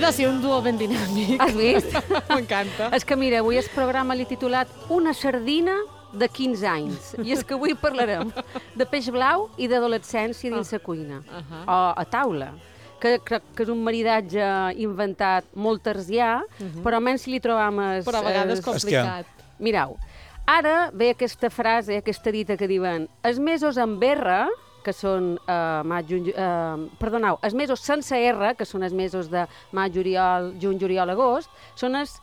vida ha sigut un duo ben dinàmic. Has vist? M'encanta. És que mira, avui el programa l'he titulat Una sardina de 15 anys. I és que avui parlarem de peix blau i d'adolescència dins la cuina. O a taula. Que crec que és un maridatge inventat molt tarsià, però almenys si li trobam... Però a vegades complicat. Mireu, ara ve aquesta frase, aquesta dita que diuen els mesos amb R, que són maig, juny... perdoneu, els mesos sense R, que són els mesos de maig, juny, juliol, agost, són els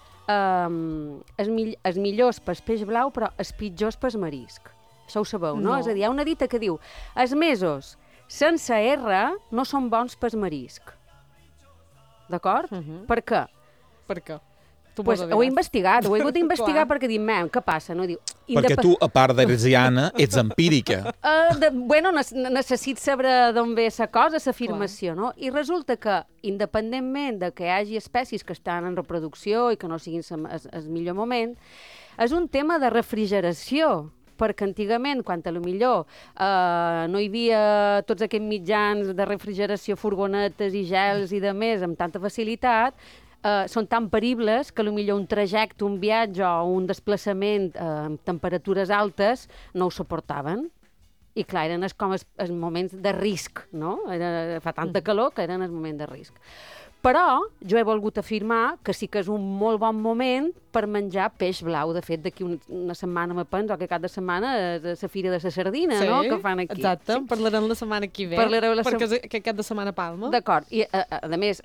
millors pels peix blau, però els pitjors pels marisc. Això ho sabeu, no? És a dir, hi ha una dita que diu els mesos sense R no són bons pels marisc. D'acord? Per què? Per què? Pues ho he investigat, ho he hagut d'investigar perquè dic, què passa? No? Diu, perquè tu, a part d'heresiana, ets empírica. Bueno, necessito saber d'on ve la cosa, l'afirmació, no? I resulta que, independentment de que hi hagi espècies que estan en reproducció i que no siguin el millor moment, és un tema de refrigeració, perquè antigament, quan potser no hi havia tots aquests mitjans de refrigeració, furgonetes i gels i de més amb tanta facilitat, són tan peribles que potser un trajecte, un viatge o un desplaçament amb temperatures altes no ho suportaven. I clar, eren com els moments de risc, no? Fa tanta calor que eren els moments de risc. Però jo he volgut afirmar que sí que és un molt bon moment per menjar peix blau. De fet, d'aquí una setmana me penso que cap de setmana és la Fira de la Sardina, no?, que fan aquí. Exacte, parlarem la setmana que ve, perquè és cap de setmana Palma. D'acord, i a més,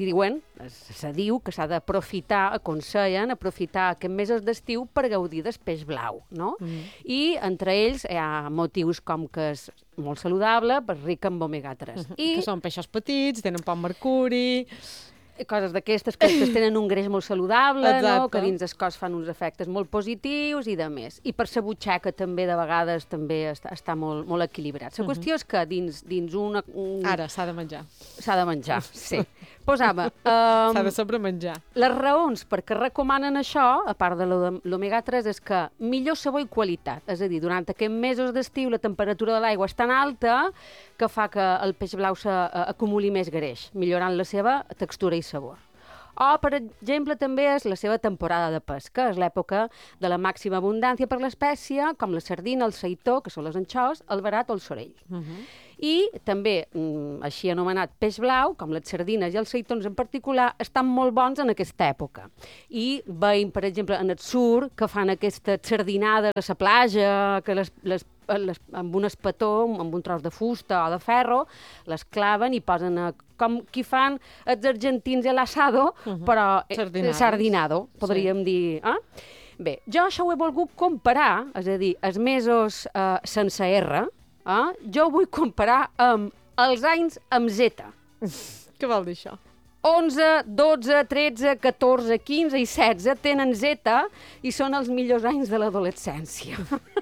se diu que s'ha d'aprofitar, aconsellen aprofitar aquests mesos d'estiu per gaudir del peix blau, no? I entre ells hi ha motius com que és molt saludable, ric en omega-3. Que són peixos petits, tenen poc mercuri... Coses d'aquestes que tenen un greix molt saludable, no? Que dins el cos fan uns efectes molt positius i de més. I per la butxaca també, de vegades, també està molt equilibrat. La qüestió és que dins una... Ara, s'ha de menjar. S'ha de menjar, sí. Posava... S'ha de saber menjar. Les raons per què recomanen això, a part de l'omega-3, és que millor sabor i qualitat. És a dir, durant aquests mesos d'estiu la temperatura de l'aigua és tan alta que fa que el peix blau s'acumuli més greix, millorant la seva textura i sabor. O, per exemple, també és la seva temporada de pesca, és l'època de la màxima abundància per l'espècie, com la sardina, el seitó, que són les anxoves, el verat o el sorell. I també, així anomenat peix blau, com les sardines i els seitons en particular, estan molt bons en aquesta època. I veiem, per exemple, en el sur, que fan aquestes sardinades a la platja, que amb un espató, amb un tros de fusta o de ferro, les claven i posen com qui fan els argentins a l'assado, però sardinado, podríem dir. Bé, jo això ho he volgut comparar, és a dir, els mesos sense R, jo ho vull comparar amb els anys amb Z. Què vol dir això? 11, 12, 13, 14, 15 i 16 tenen Z i són els millors anys de l'adolescència.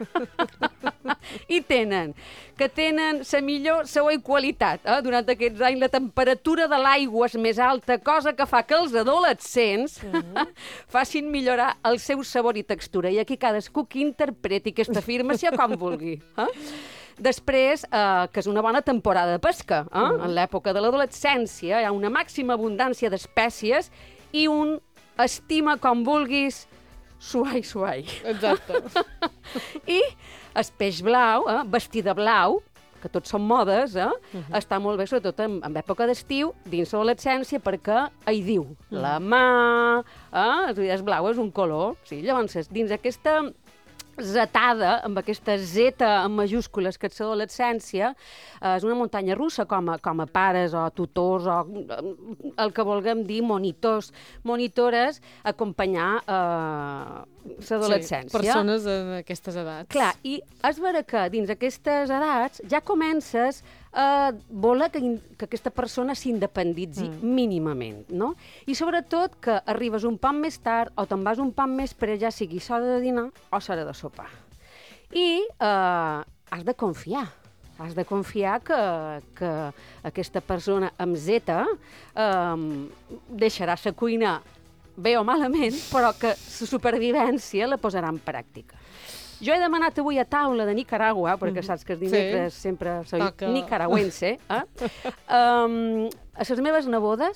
I tenen la millor sabor i qualitat. Durant aquests anys la temperatura de l'aigua és més alta, cosa que fa que els adolescents facin millorar el seu sabor i textura. I aquí cadascú que interpreti aquesta afirmació com vulgui. Després, que és una bona temporada de pesca. En l'època de l'adolescència hi ha una màxima abundància d'espècies i un estima com vulguis suai. Exacte. I el peix blau, vestir de blau, que tots són modes, està molt bé, sobretot en època d'estiu, dins l'adolescència, perquè hi diu la mà, el blau és un color. Sí, llavors, dins aquesta zetada, amb aquesta zeta en majúscules que és l'adolescència, és una muntanya russa com a pares o tutors o el que vulguem dir, monitores, acompanyar l'adolescència. Sí, persones en aquestes edats. Clar, i és vera que dins aquestes edats ja comences a voler que aquesta persona s'independitzi mínimament, no? I sobretot que arribes un poc més tard o te'n vas un poc més per ja sigui l'hora de dinar o l'hora de sopar. I has de confiar. Has de confiar que aquesta persona amb Z deixarà la cuina bé o malament, però que la supervivència la posarà en pràctica. Jo he demanat avui a taula de Nicaragua, perquè saps que els dimecres sempre soy nicaragüense. A les meves nebodes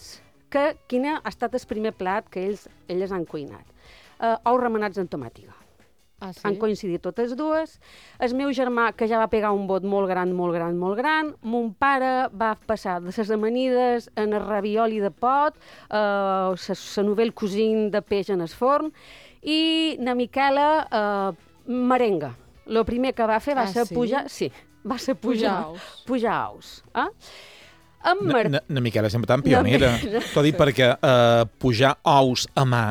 quin ha estat el primer plat que elles han cuinat. Ous remenats en tomàtiga. Ah, sí? Han coincidit totes dues. El meu germà, que ja va pegar un bot molt gran, mon pare va passar de les amanides en el ravioli de pot, la novell cosint de peix en el forn, i na Miquela, merenga. El primer que va fer va ser pujar... Sí, va ser pujar ous. Na Miquela sempre tan pionera. T'ho dic perquè pujar ous a mà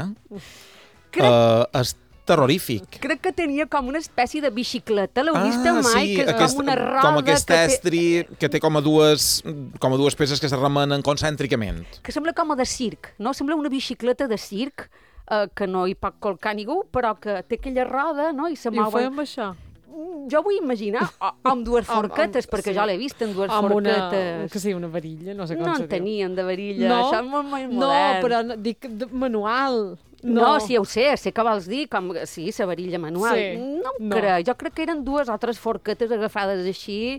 és terrorífic. Crec que tenia com una espècie de bicicleta, l'heu vist mai? Que és com una roda... Com aquest estri que té com a dues peces que se remenen concèntricament. Que sembla com a de circ, no? Sembla una bicicleta de circ, que no hi pot colcar ningú, però que té aquella roda, no? I se mou... I ho feia amb això? Jo vull imaginar, amb dues forquetes, perquè jo l'he vist en dues forquetes. Que sí, una varilla, no sé com se diu. No en tenien de varilla, això és molt modern. No, però dic manual. No, sí, ho sé que vols dir, com, sí, la varilla manual. Sí, no em crec, jo crec que eren dues o tres forquetes agafades així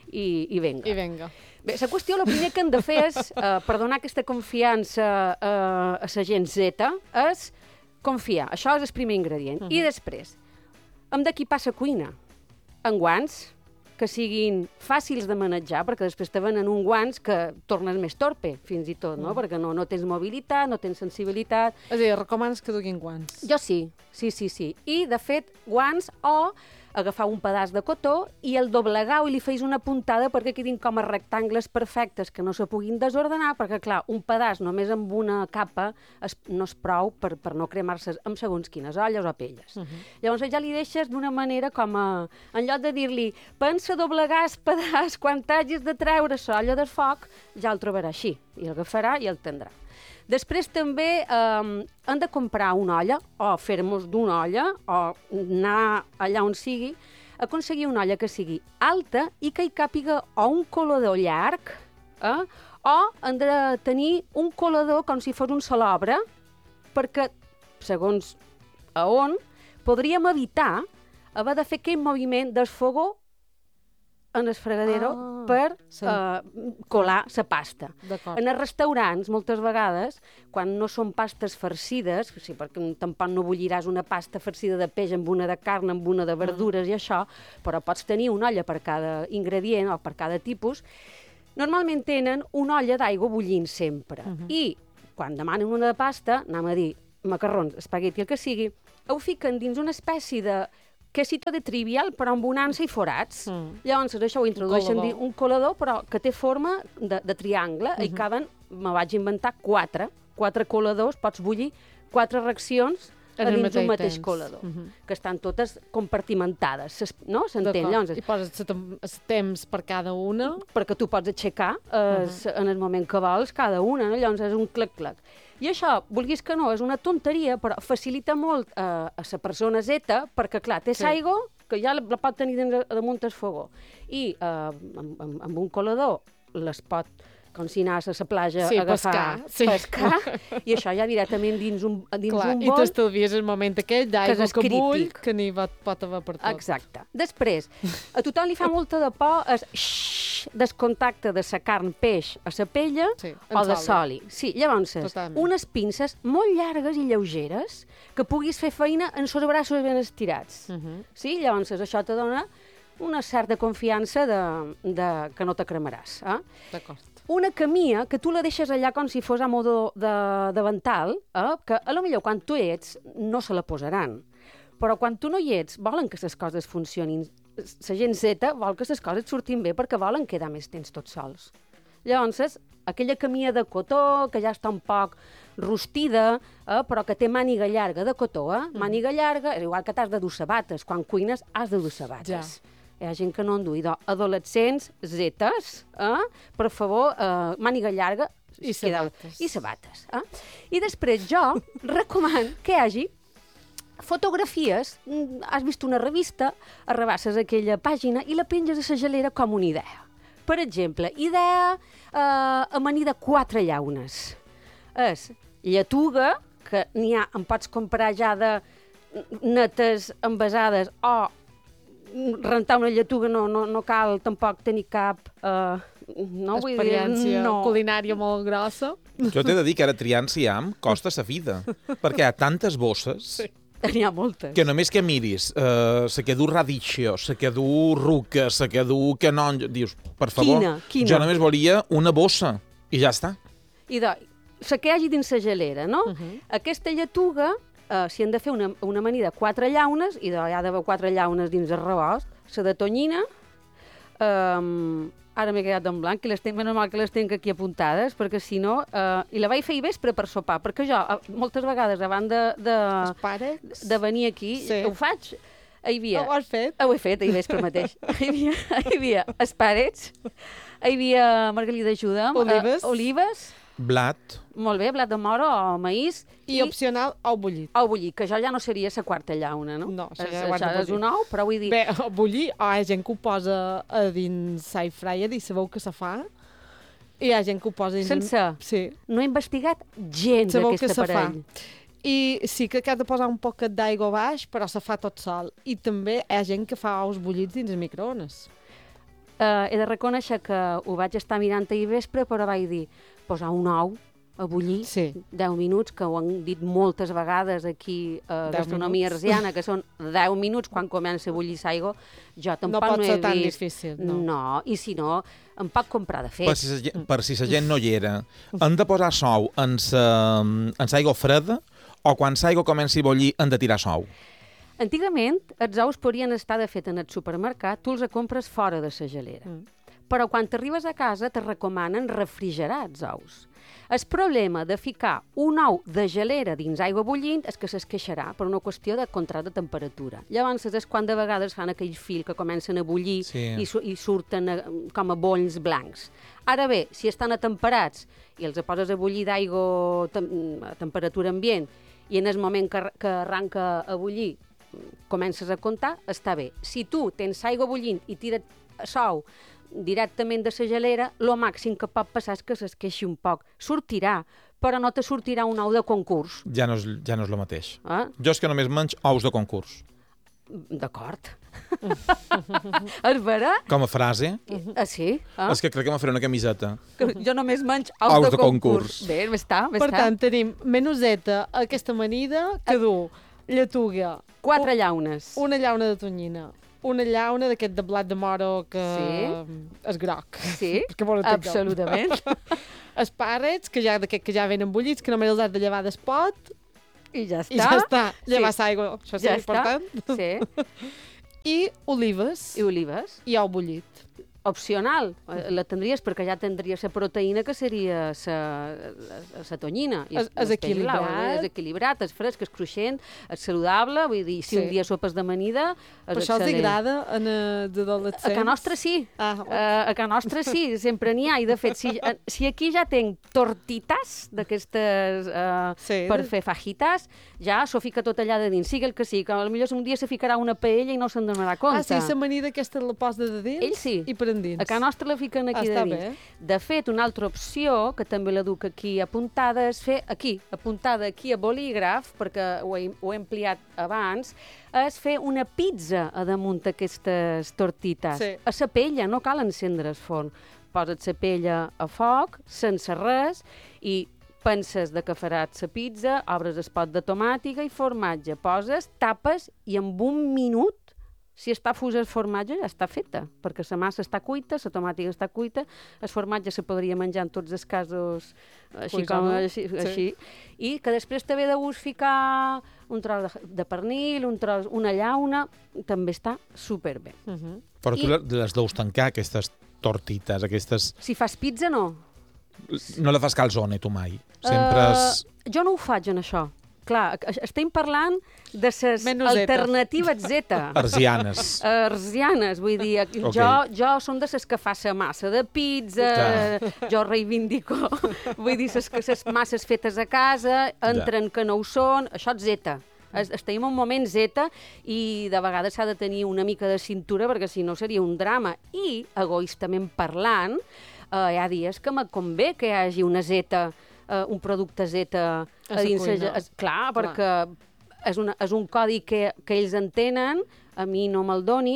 i vinga. I vinga. Bé, la qüestió, el primer que hem de fer és, per donar aquesta confiança a la gent Z, és confiar. Això és el primer ingredient. I després, hem d'equipar la cuina amb guants que siguin fàcils de manejar, perquè després te venen uns guants que tornes més torpe, fins i tot, no? Perquè no tens mobilitat, no tens sensibilitat. És a dir, recomanes que duguin guants? Jo sí. I, de fet, guants o agafar un pedaç de cotó i el doblegau i li feis una puntada perquè quedin com a rectangles perfectes que no se puguin desordenar, perquè, clar, un pedaç només amb una capa no és prou per no cremar-se amb segons quines olles o pelles. Llavors ja li deixes d'una manera com a... En lloc de dir-li, pensa doblegar el pedaç quan t'hagis de treure l'olla del foc, ja el trobarà així, i el agafarà i el tindrà. Després també hem de comprar una olla, o fer-nos d'una olla, o anar allà on sigui, aconseguir una olla que sigui alta i que hi càpiga o un colador llarg, o hem de tenir un colador com si fos un salobre, perquè, segons a on, podríem evitar haver de fer aquell moviment del fogó en el fregadero per colar la pasta. En els restaurants, moltes vegades, quan no són pastes farcides, sí, perquè tampoc no bulliràs una pasta farcida de peix amb una de carn, amb una de verdures i això, però pots tenir una olla per cada ingredient o per cada tipus. Normalment tenen una olla d'aigua bullint sempre. I quan demanen una de pasta, anem a dir macarrons, espagueti, el que sigui, ho fiquen dins una espècie de quesito de trivial, però amb bonança i forats. Llavors, això ho introdueixen dins un colador, però que té forma de triangle, i caben, me vaig inventar, quatre coladors, pots bullir 4 racions dins un mateix colador, que estan totes compartimentades, no? S'entén? I poses el temps per cada una? Perquè tu pots aixecar en el moment que vols cada una, no? Llavors és un clac-clac. I això, vulguis que no, és una tonteria, però facilita molt a la persona Z, perquè, clar, té l'aigua, que ja la pot tenir damunt el fogó, i amb un colador les pot, com si anàs a la platja a agafar, pescar, i això ja directament dins un bol. I t'estalvies el moment aquell d'aigua que bull, que ni pot haver per tot. Exacte. Després, a tothom li fa molta de por el descontacte de la carn, peix a la pella o de soli. Sí, llavors, unes pinces molt llargues i lleugeres que puguis fer feina en els braços ben estirats. Sí, llavors això te dona una certa confiança que no te cremaràs. D'acord. Una camia que tu la deixes allà com si fos a modo de davantal, que a lo millor quan tu ets no se la posaran, però quan tu no hi ets volen que les coses funcionin. La gent Z vol que les coses surtin bé perquè volen quedar més temps tots sols. Llavors, aquella camia de cotó, que ja està un poc rostida, però que té màniga llarga de cotó, màniga llarga, és igual que t'has de dur sabates. Quan cuines has de dur sabates. Hi ha gent que no en dui. Adolescents, zetes, per favor, màniga llarga i sabates. I després jo recomano que hi hagi fotografies. Has vist una revista, arrabasses aquella pàgina i la penges a la gelera com una idea. Per exemple, idea amanida 4 llaunes. És lletuga, que en pots comprar ja de netes envasades, o rentar una lletuga no cal tampoc tenir cap no vull dir... Experiència culinària molt grossa. Jo t'he de dir que ara triant Siam costa sa vida, perquè hi ha tantes bosses... Sí. N'hi ha moltes. Que només que miris, se que du radicchio, se que du ruca, se que du canonja... Dius, per favor, Quina? Jo només volia una bossa i ja està. I la que hi hagi dins la gelera, no? Aquesta lletuga, si han de fer una amanida 4 llaunes, i hi ha d'haver 4 llaunes dins el rebost, la de tonyina, ara m'he quedat en blanc, menys mal que les tinc aquí apuntades, perquè si no... I la vaig fer vespre per sopar, perquè jo moltes vegades abans de venir aquí, ho faig. Ho has fet? Ho he fet ahir vespre mateix. Hi havia esparets, hi havia margalida d'ajuda, olives, blat. Molt bé, blat de moro o maïs. I opcional, ou bullit. Ou bullit, que això ja no seria la quarta llauna, no? No, això és un ou, però vull dir... Bé, bullir, hi ha gent que ho posa a dins l'air fryer i sabeu que se fa. I hi ha gent que ho posa dins... Sense? Sí. No he investigat gens d'aquest aparell. I sí que has de posar un poquet d'aigua baix, però se fa tot sol. I també hi ha gent que fa ous bullits dins el microones. He de reconèixer que ho vaig estar mirant ahir vespre, però vaig dir, posar un ou a bullir, 10 minuts, que ho han dit moltes vegades aquí a Gastronomia Arsiana, que són 10 minuts quan comença a bullir l'aigua. Jo tampoc no he vist... No pot ser tan difícil, no. No, i si no, em pot comprar de fet. Per si la gent no hi era, han de posar sou en l'aigua freda o quan l'aigua comenci a bullir han de tirar sou? Antigament, els ous podrien estar de fet en el supermercat, tu els compres fora de la gelera. Però quan t'arribes a casa te recomanen refrigerar els ous. El problema de ficar un ou de gelera dins aigua bullint és que s'esqueixarà per una qüestió de control de temperatura. Llavors és quan de vegades fan aquells fils que comencen a bullir i surten com a bolls blancs. Ara bé, si estan atemperats i els poses a bullir d'aigua a temperatura ambient i en el moment que arranca a bullir comences a comptar, està bé. Si tu tens aigua bullint i tires sou directament de la gelera, el màxim que pot passar és que s'esqueixi un poc. Sortirà, però no te sortirà un ou de concurs. Ja no és el mateix. Jo és que només menys ous de concurs. D'acord. És vera? Com a frase? Sí. És que crec que m'ha faré una camiseta. Jo només menys ous de concurs. Bé, està. Per tant, tenim menuseta, aquesta amanida, que du lletuga. 4 llaunes. Una llauna de tonyina. Una llauna d'aquest de blat de moro que és groc. Sí, absolutament. Espàrrets, que ja venen bullits, que només els has de llevar del pot. I ja està. I ja està. Llevar l'aigua, això és important. Sí. I olives. I olives. I ou bullit. Opcional, la tindries perquè ja tindria la proteïna que seria la tonyina. És equilibrat. És equilibrat, és fresc, és cruixent, és saludable, vull dir, si un dia sopes d'amanida... Per això els agrada de adolescents? A Can Nostra sí. A Can Nostra sí, sempre n'hi ha. I de fet, si aquí ja tenc tortitas d'aquestes per fer fajitas, ja s'ho fica tot allà de dins, sigui el que sigui, que potser un dia se ficarà una paella i no se'n donarà compte. Sí, l'amanida aquesta la posa de dins? Ell sí. I per endins. A Can Nostra la fiquen aquí de dins. Bé. De fet, una altra opció, que també la duc aquí apuntada, és fer apuntada aquí a bolígraf, perquè ho he empleat abans, és fer una pizza a damunt d'aquestes tortites. Sí. A la pella, no cal encendre el forn. Poses la pella a foc, sense res, i penses de que faràs la pizza, obres el pot de tomàtica i formatge, poses, tapes i en un minut, si està fus el formatge, ja està feta, perquè la massa està cuita, la tomàtica està cuita, el formatge se podria menjar en tots els casos així. I que després també de gust ficar un tros de pernil, una llauna, també està superbé. Però tu les deus tancar, aquestes tortites, aquestes... Si fas pizza, no. No la fas calzone, tu mai. Sempre és... Jo no ho faig, en això. Clar, estem parlant de les alternatives zeta. Arsianes. Arsianes, vull dir, jo som de les que fa la massa de pizza, jo reivindico, vull dir, les masses fetes a casa, entren que no ho són, això és zeta. Estem en un moment zeta i de vegades s'ha de tenir una mica de cintura perquè si no seria un drama. I, egoistament parlant, hi ha dies que me convé que hi hagi una zeta, un producte zeta a dins clar, perquè és un codi que ells entenen, a mi no me'l donis,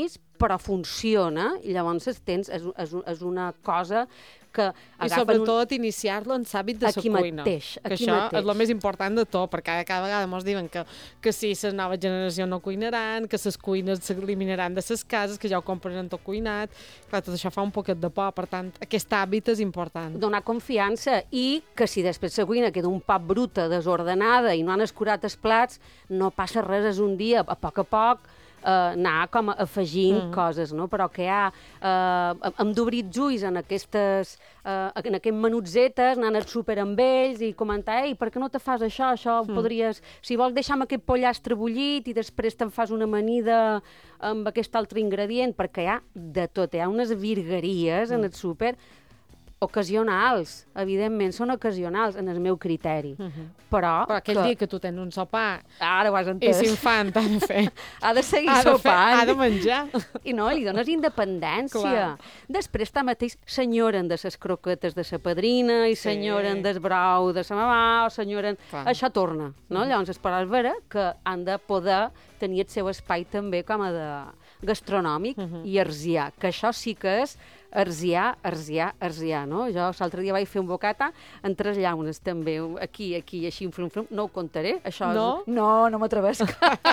però funciona, i llavors és una cosa que i sobretot iniciar-lo en l'hàbit de la cuina. Que això és el més important de tot, perquè cada vegada ens diuen que si les noves generacions no cuinaran, que les cuines s'eliminaran de les cases, que ja ho compren tot cuinat. Clar, tot això fa un poquet de por, per tant, aquest hàbit és important. Donar confiança i que si després la cuina queda un poc bruta, desordenada i no han escurat els plats, no passa res, és un dia, a poc, anar com afegint coses, no? Però que hem d'obrir els ulls en aquests menutzetes, anant al súper amb ells i comentar, ei, per què no te fas això? Això podries... Si vols, deixa'm aquest pollastre bullit i després te'n fas una amanida amb aquest altre ingredient, perquè hi ha de tot, hi ha unes virgueries en el súper ocasionals, evidentment, són ocasionals en el meu criteri. Però aquell dia que tu tens un sopar ara ho has entès. I l'infant ha de fer... Ha de seguir sopant. Ha de menjar. I no, li dones independència. Clar. Després, mateix, s'enyoren de les croquetes de sa padrina i s'enyoren del brou de sa mamà o s'enyoren... Això torna, no? Llavors, és per veure que han de poder tenir el seu espai també com a de gastronòmic i arsià, que això sí que és arsià, no? Jo l'altre dia vaig fer un bocata en 3 llaunes, també, aquí, així, frum, no ho contaré, això no? No m'atrevesc.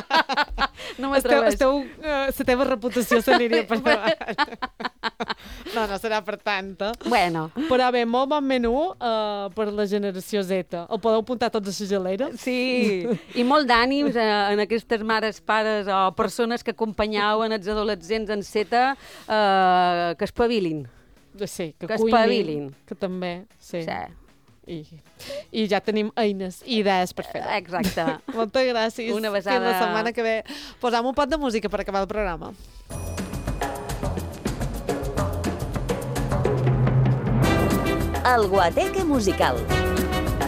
No m'atrevesc. La teva reputació s'aniria per davant. No serà per tant. Bueno. Però bé, molt bon menú per la generació Z. El podeu apuntar tots a la gelera? Sí, i molt d'ànims en aquestes mares, pares o persones que acompanyaven els adolescents en Z que espavilin. Sí, que espavilin. Que també, sí. Sí. I ja tenim eines i idees per fer-ho. Exacte. Moltes gràcies. Una besada. Fins la setmana que ve. Posam un pot de música per acabar el programa. El Guateque Musical.